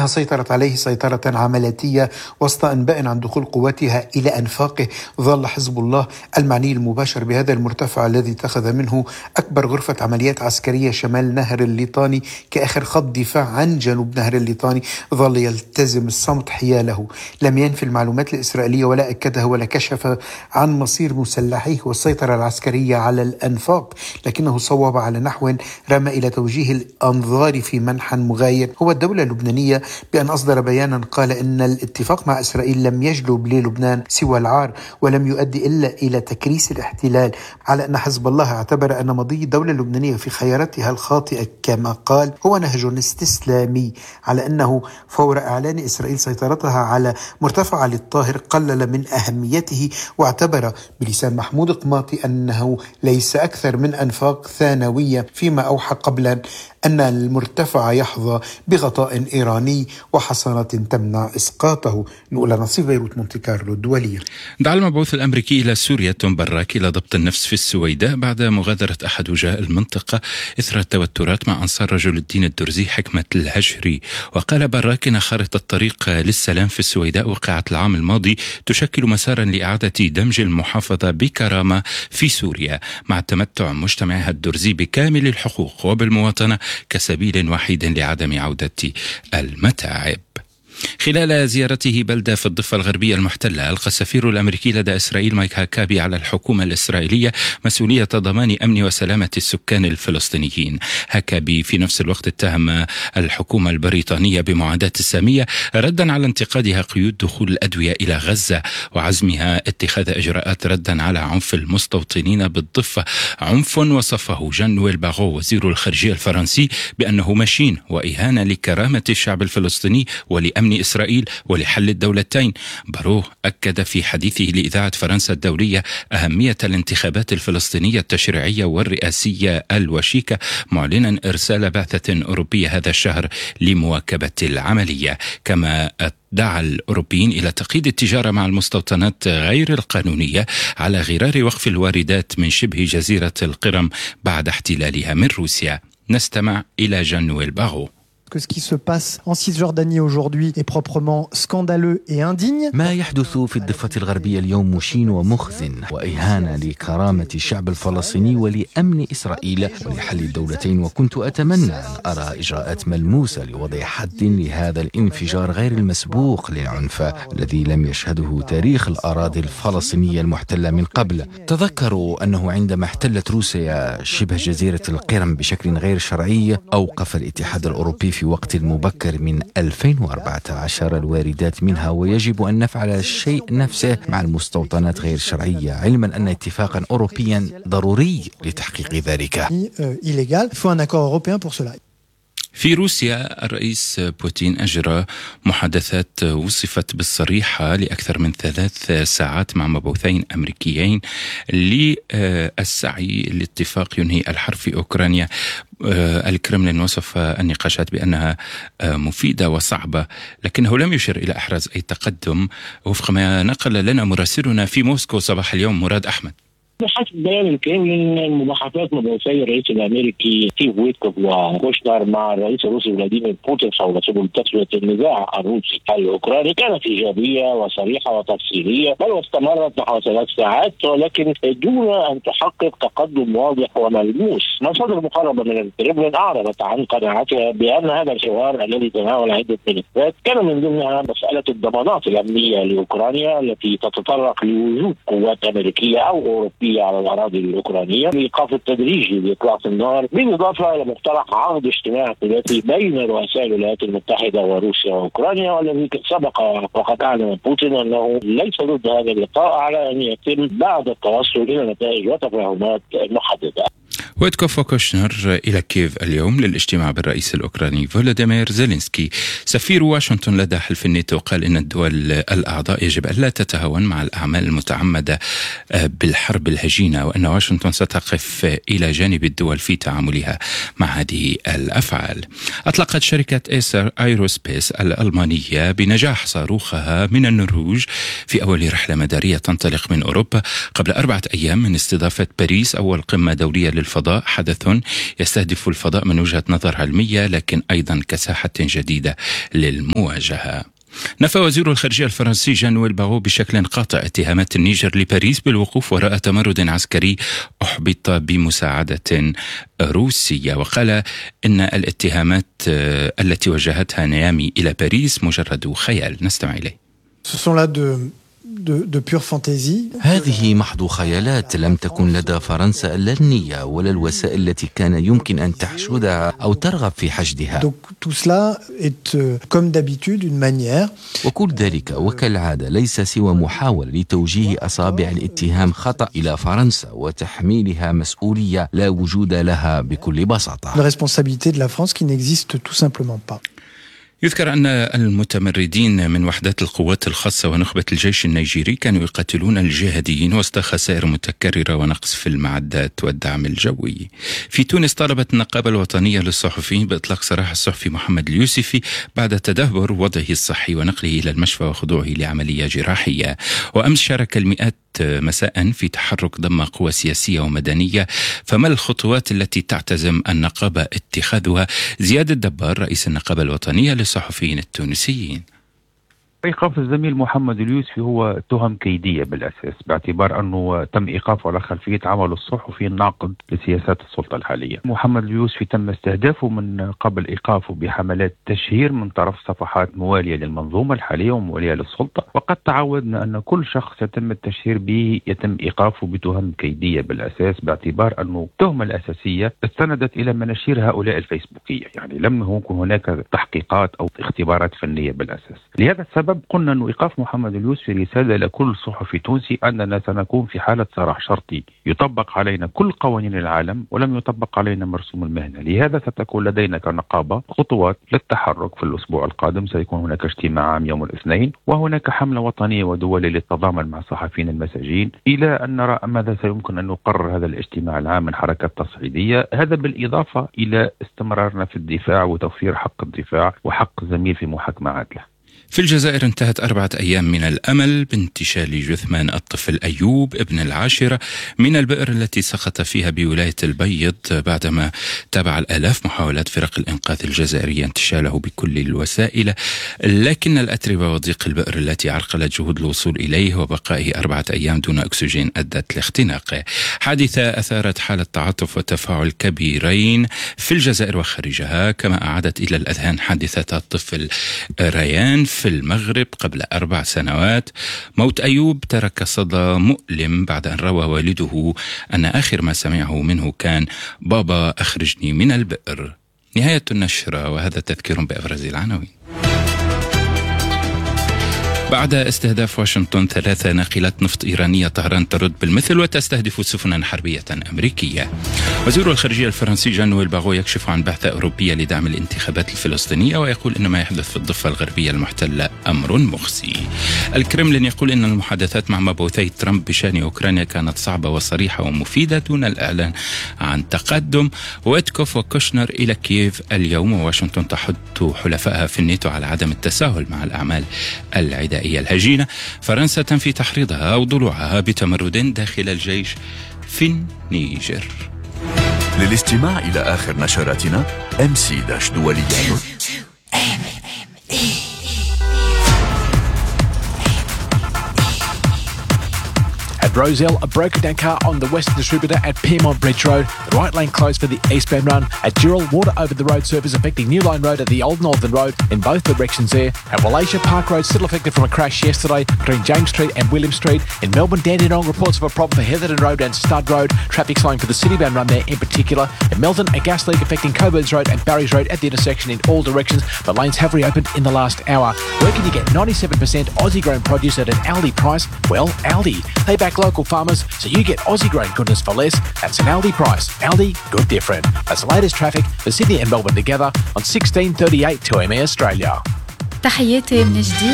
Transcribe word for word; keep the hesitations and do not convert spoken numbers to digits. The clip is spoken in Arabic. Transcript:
أنها سيطرت عليه سيطرة عملياتية وسط أنباء عن دخول قواتها إلى أنفاقه. ظل حزب الله المعني المباشر بهذا المرتفع الذي اتخذ منه أكبر غرفة عمليات عسكرية شمال نهر الليطاني كآخر خط دفاع عن جنوب نهر الليطاني. ظل يلتزم الصمت حياله، لم ينفي المعلومات الإسرائيلية ولا أكدها ولا كشف عن مصير مسلحيه والسيطرة العسكرية على الأنفاق، لكنه صوب على نحو رمى إلى توجيه الأنظار في منحى مغاير هو الدولة اللبنانية بأن أصدر بيانا قال إن الاتفاق مع إسرائيل لم يجلب للبنان سوى العار ولم يؤدي إلا إلى تكريس الاحتلال، على أن حزب الله اعتبر أن مضي الدولة اللبنانية في خياراتها الخاطئة كما قال هو نهج استسلامي، على أنه فور إعلان إسرائيل سيطرتها على مرتفع الطاهر قلل من أهميته، واعتبر بلسان محمود قماطي أنه ليس أكثر من أنفاق ثانوية، فيما أوحى قبلا أن المرتفع يحظى بغطاء إيراني وحصانات تمنع إسقاطه. نقول نصيب بيروت مونتي كارلو الدولية. دعا المبعوث الأمريكي إلى سوريا توم براك إلى ضبط النفس في السويداء بعد مغادرة أحد وجهاء المنطقة إثر التوترات مع أنصار رجل الدين الدرزي حكمة الهجري. وقال براك إن خارطة الطريق للسلام في السويداء وقعت العام الماضي تشكل مسارا لإعادة دمج المحافظة بكرامة في سوريا مع تمتع مجتمعها الدرزي بكامل الحقوق وبالمواطنة كسبيل وحيد لعدم عودة المتاعب. خلال زيارته بلدة في الضفة الغربية المحتلة ألقى السفير الأمريكي لدى إسرائيل مايك هاكابي على الحكومة الإسرائيلية مسؤولية ضمان أمن وسلامة السكان الفلسطينيين. هاكابي في نفس الوقت اتهم الحكومة البريطانية بمعاداة السامية ردا على انتقادها قيود دخول الأدوية إلى غزة وعزمها اتخاذ إجراءات ردا على عنف المستوطنين بالضفة، عنف وصفه جان نويل باغو وزير الخارجية الفرنسي بأنه مشين وإهانة لكرامة الشعب الفلسطيني ولأمن أمن إسرائيل ولحل الدولتين. باروه أكد في حديثه لإذاعة فرنسا الدولية أهمية الانتخابات الفلسطينية التشريعية والرئاسية الوشيكة، معلنا إرسال بعثة أوروبية هذا الشهر لمواكبة العملية. كما دعا الأوروبيين إلى تقييد التجارة مع المستوطنات غير القانونية على غرار وقف الواردات من شبه جزيرة القرم بعد احتلالها من روسيا. نستمع إلى جان نويل باغو. que ce qui se passe en Cisjordanie aujourd'hui est proprement scandaleux et indigne. ما يحدث في الضفة الغربية اليوم مشين ومخزن وإهانة لكرامة الشعب الفلسطيني ولأمن إسرائيل ولحل الدولتين، وكنت أتمنى أن أرى إجراءات ملموسة لوضع حد لهذا الانفجار غير المسبوق للعنف الذي لم يشهده تاريخ الأراضي الفلسطينية المحتلة من قبل. تذكروا أنه عندما احتلت روسيا شبه جزيرة القرم بشكل غير شرعي أوقف الاتحاد الأوروبي في وقت مبكر من ألفين وأربعة عشر الواردات منها، ويجب أن نفعل الشيء نفسه مع المستوطنات غير شرعية، علما أن اتفاقا أوروبيا ضروري لتحقيق ذلك. في روسيا الرئيس بوتين أجرى محادثات وصفت بالصريحة لأكثر من ثلاث ساعات مع مبعوثين أمريكيين للسعي لاتفاق ينهي الحرب في أوكرانيا. الكرملين وصف النقاشات بأنها مفيدة وصعبة، لكنه لم يشر إلى إحراز أي تقدم وفق ما نقل لنا مراسلنا في موسكو صباح اليوم مراد أحمد. بحسب بيان الكرملين المباحثات مبعوثي الرئيس الامريكي ستيف ويتكوف وكوشنر مع الرئيس الروسي فلاديمير بوتين حول سبل تسويه النزاع الروسي الاوكراني كانت ايجابيه وصريحه وتفصيليه، بل واستمرت نحو ثلاث ساعات ولكن دون ان تحقق تقدم واضح وملموس. مصادر مقربه من الكرملين اعربت عن قناعتها بان هذا الحوار الذي تناول عده ملفات كان من ضمنها مساله الضمانات الامنيه لاوكرانيا التي تتطرق لوجود قوات امريكيه او اوروبيه على الأراضي الأوكرانية، الإيقاف التدريجي لإطلاق النار، بالإضافة إلى مقترح عقد اجتماع ثلاثي بين رؤساء الولايات المتحدة وروسيا وأوكرانيا، والذي سبق وقد أعلن بوتين أنه ليس ضد هذا اللقاء على أن يتم بعد التوصل إلى نتائج وتفاهمات محددة. ويتكوف وكوشنر إلى كييف اليوم للاجتماع بالرئيس الأوكراني فولوديمير زيلينسكي. سفير واشنطن لدى حلف الناتو قال إن الدول الأعضاء يجب ألا تتهاون مع الأعمال المتعمدة بالحرب الهجينة، وأن واشنطن ستقف إلى جانب الدول في تعاملها مع هذه الأفعال. أطلقت شركة إيسر ايروسبيس الألمانية بنجاح صاروخها من النرويج في أول رحلة مدارية تنطلق من أوروبا قبل أربعة أيام من استضافة باريس أول قمة دولية للفضاء الفضاء حدث يستهدف الفضاء من وجهة نظر علمية، لكن أيضا كساحة جديدة للمواجهة. نفى وزير الخارجية الفرنسي جان نويل باغو بشكل قاطع اتهامات النيجر لباريس بالوقوف وراء تمرد عسكري أحبط بمساعدة روسية، وقال إن الاتهامات التي وجهتها نيامي إلى باريس مجرد خيال. نستمع إليه. هذه محض خيالات، لم تكن لدى فرنسا لا النية ولا الوسائل التي كان يمكن أن تحشدها أو ترغب في حشدها. وكل ذلك وكالعادة ليس سوى محاولة لتوجيه أصابع الاتهام خطأ إلى فرنسا وتحميلها مسؤولية لا وجود لها بكل بساطة. يذكر أن المتمردين من وحدات القوات الخاصة ونخبة الجيش النيجيري كانوا يقاتلون الجهاديين وسط خسائر متكررة ونقص في المعدات والدعم الجوي. في تونس طالبت النقابة الوطنية للصحفيين بإطلاق سراح الصحفي محمد اليوسفي بعد تدهور وضعه الصحي ونقله إلى المشفى وخضوعه لعملية جراحية. وأمس شارك المئات مساء في تحرك ضم قوى سياسية ومدنية، فما الخطوات التي تعتزم النقابة اتخاذها؟ زياد الدبار رئيس النقابة الوطنية للصحفيين التونسيين. إيقاف الزميل محمد اليوسفي هو تهم كيدية بالأساس، باعتبار أنه تم إيقافه على خلفية عمل الصحفي الناقد لسياسات السلطة الحالية. محمد اليوسفي تم استهدافه من قبل إيقافه بحملات تشهير من طرف صفحات موالية للمنظومة الحالية وموالية للسلطة، وقد تعودنا أن كل شخص يتم التشهير به يتم إيقافه بتهم كيدية بالأساس، باعتبار أنه التهمة الأساسية استندت إلى مناشير هؤلاء الفيسبوكية، يعني لم يكن هناك تحقيقات أو اختبارات فنية بالأساس. لهذا السبب قلنا أن إيقاف محمد اليوسفي رسالة لكل صحفي تونسي أننا سنكون في حالة سراح شرطي، يطبق علينا كل قوانين العالم ولم يطبق علينا مرسوم المهنة. لهذا ستكون لدينا كنقابة خطوات للتحرك في الأسبوع القادم. سيكون هناك اجتماع عام يوم الاثنين، وهناك حملة وطنية ودولية للتضامن مع الصحفيين المساجين، إلى أن نرى ماذا سيمكن أن نقرر هذا الاجتماع العام من حركة تصعيدية. هذا بالإضافة إلى استمرارنا في الدفاع وتوفير حق الدفاع وحق الزميل في محاكمة عادلة. في الجزائر انتهت أربعة أيام من الأمل بانتشال جثمان الطفل أيوب ابن العاشرة من البئر التي سقط فيها بولاية البيض، بعدما تابع الآلاف محاولات فرق الإنقاذ الجزائرية انتشاله بكل الوسائل، لكن الأتربة وضيق البئر التي عرقلت جهود الوصول إليه وبقائه أربعة أيام دون أكسجين أدت لاختناقه. حادثة أثارت حالة تعاطف وتفاعل كبيرين في الجزائر وخارجها، كما أعادت إلى الأذهان حادثة الطفل ريان في المغرب قبل أربع سنوات. موت أيوب ترك صدى مؤلم بعد أن روى والده أن آخر ما سمعه منه كان بابا أخرجني من البئر. نهاية النشرة، وهذا تذكير بأبرز العناوين. بعد استهداف واشنطن ثلاثة ناقلات نفط إيرانية، طهران ترد بالمثل وتستهدف سفنا حربية أمريكية. وزير الخارجية الفرنسي جان نويل باغو يكشف عن بعثة أوروبية لدعم الانتخابات الفلسطينية، ويقول إن ما يحدث في الضفة الغربية المحتلة أمر مخزي. الكرملين يقول إن المحادثات مع مبعوثي ترامب بشأن أوكرانيا كانت صعبة وصريحة ومفيدة دون الإعلان عن تقدم. ويتكوف وكوشنر إلى كييف اليوم، وواشنطن تحث حلفائها في الناتو على عدم التساهل مع الأعمال العدائية الهجينة. فرنسا تنفي تحريضها أو ضلوعها بتمرد داخل الجيش في النيجر. للاستماع إلى آخر نشراتنا إم سي دولية. Roselle, a broken down car on the Western Distributor at Piermont Bridge Road. The right lane closed for the eastbound run. At Dural, water over the road surface affecting New Line Road at the Old Northern Road in both directions there. At Wallacia, Park Road still affected from a crash yesterday between James Street and William Street. In Melbourne, Dandenong reports of a problem for Heatherton Road and Stud Road. Traffic slowing for the citybound run there in particular. In Melton, a gas leak affecting Coburns Road and Barry's Road at the intersection in all directions, but lanes have reopened in the last hour. Where can you get ninety-seven percent Aussie-grown produce at an Aldi price? Well, Aldi. They back local farmers, so you get Aussie-grown goodness for less. That's an Aldi price. Aldi, good different. That's the latest traffic for Sydney and Melbourne together on sixteen thirty-eight two M A Australia. تحياتي من جديد.